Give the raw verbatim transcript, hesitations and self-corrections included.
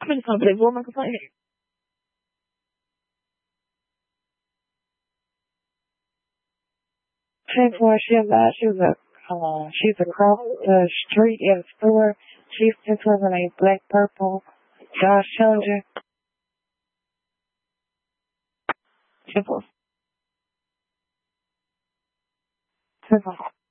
I'm just gonna play Woman Complaint. Ten four, she a lot. She was a uh, she's across the street in a store. She's this was in a black purple Josh Challenger. Simple. Simple.